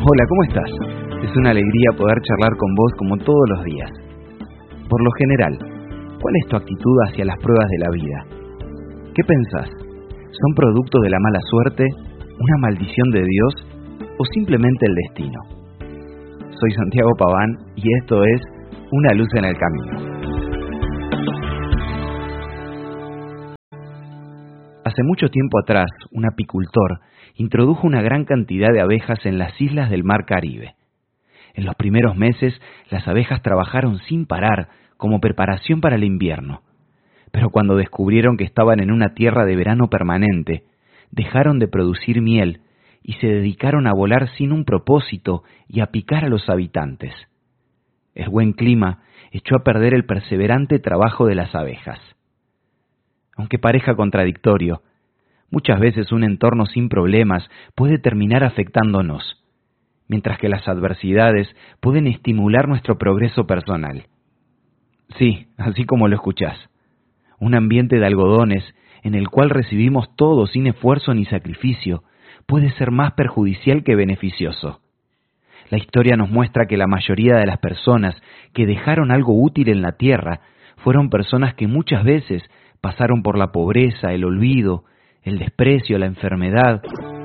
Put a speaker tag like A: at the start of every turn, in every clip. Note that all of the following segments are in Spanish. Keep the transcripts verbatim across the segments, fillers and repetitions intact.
A: Hola, ¿cómo estás? Es una alegría poder charlar con vos como todos los días. Por lo general, ¿cuál es tu actitud hacia las pruebas de la vida? ¿Qué pensás? ¿Son producto de la mala suerte, una maldición de Dios o simplemente el destino? Soy Santiago Paván y esto es Una luz en el camino. Hace mucho tiempo atrás, un apicultor introdujo una gran cantidad de abejas en las islas del Mar Caribe. En los primeros meses, las abejas trabajaron sin parar como preparación para el invierno. Pero cuando descubrieron que estaban en una tierra de verano permanente, dejaron de producir miel y se dedicaron a volar sin un propósito y a picar a los habitantes. El buen clima echó a perder el perseverante trabajo de las abejas. Aunque parezca contradictorio, muchas veces un entorno sin problemas puede terminar afectándonos, mientras que las adversidades pueden estimular nuestro progreso personal. Sí, así como lo escuchás. Un ambiente de algodones en el cual recibimos todo sin esfuerzo ni sacrificio puede ser más perjudicial que beneficioso. La historia nos muestra que la mayoría de las personas que dejaron algo útil en la tierra fueron personas que muchas veces pasaron por la pobreza, el olvido, el desprecio, la enfermedad.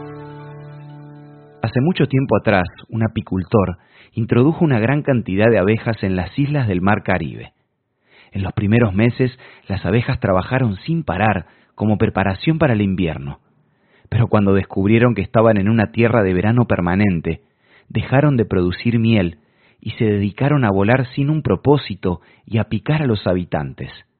A: Hace mucho tiempo atrás, un apicultor introdujo una gran cantidad de abejas en las islas del Mar Caribe. En los primeros meses, las abejas trabajaron sin parar como preparación para el invierno. Pero cuando descubrieron que estaban en una tierra de verano permanente, dejaron de producir miel y se dedicaron a volar sin un propósito y a picar a los habitantes.